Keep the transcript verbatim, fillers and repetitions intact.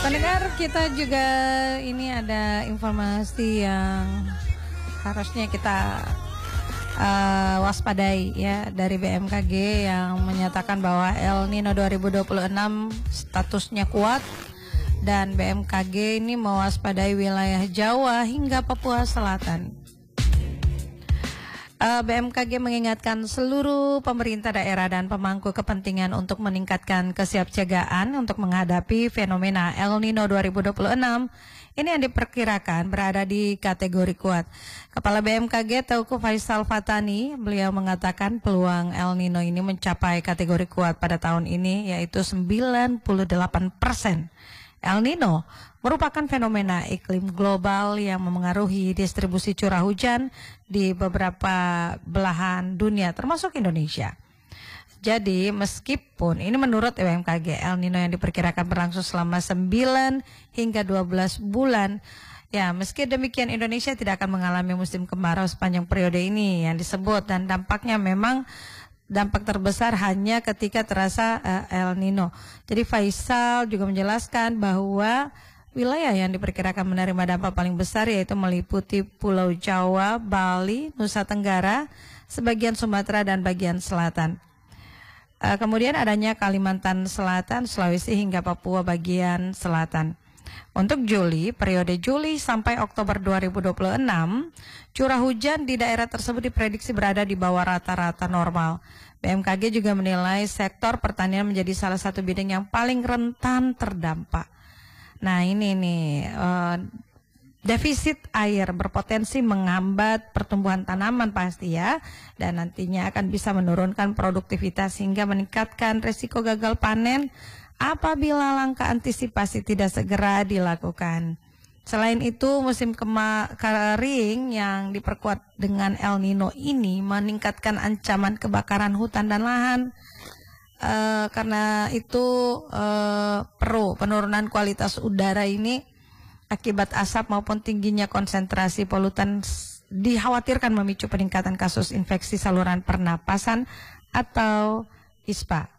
Pendengar, kita juga ini ada informasi yang harusnya kita uh, waspadai ya dari B M K G yang menyatakan bahwa El Nino dua ribu dua puluh enam statusnya kuat dan B M K G ini mewaspadai wilayah Jawa hingga Papua Selatan. B M K G mengingatkan seluruh pemerintah daerah dan pemangku kepentingan untuk meningkatkan kesiapsiagaan untuk menghadapi fenomena El Nino dua ribu dua puluh enam ini yang diperkirakan berada di kategori kuat. Kepala B M K G Teuku Faisal Fatani, beliau mengatakan peluang El Nino ini mencapai kategori kuat pada tahun ini yaitu sembilan puluh delapan persen. El Nino merupakan fenomena iklim global yang memengaruhi distribusi curah hujan di beberapa belahan dunia termasuk Indonesia. Jadi meskipun ini menurut B M K G El Nino yang diperkirakan berlangsung selama sembilan hingga dua belas bulan, ya meski demikian Indonesia tidak akan mengalami musim kemarau sepanjang periode ini yang disebut, dan dampaknya memang dampak terbesar hanya ketika terasa uh, El Nino. Jadi Faisal juga menjelaskan bahwa wilayah yang diperkirakan menerima dampak paling besar yaitu meliputi Pulau Jawa, Bali, Nusa Tenggara, sebagian Sumatera dan bagian selatan. Uh, kemudian adanya Kalimantan Selatan, Sulawesi hingga Papua bagian selatan. Untuk Juli, periode Juli sampai Oktober dua ribu dua puluh enam, curah hujan di daerah tersebut diprediksi berada di bawah rata-rata normal. B M K G juga menilai sektor pertanian menjadi salah satu bidang yang paling rentan terdampak. Nah ini nih, uh, defisit air berpotensi menghambat pertumbuhan tanaman pasti ya, dan nantinya akan bisa menurunkan produktivitas hingga meningkatkan risiko gagal panen apabila langkah antisipasi tidak segera dilakukan. Selain itu, musim kering yang diperkuat dengan El Nino ini meningkatkan ancaman kebakaran hutan dan lahan. E, karena itu e, perlu penurunan kualitas udara ini akibat asap maupun tingginya konsentrasi polutan dikhawatirkan memicu peningkatan kasus infeksi saluran pernapasan atau I S P A.